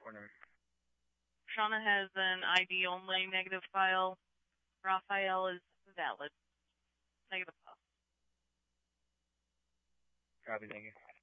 corner. Shauna has an ID only negative file. Raphael is valid. Negative file. Copy, thank you.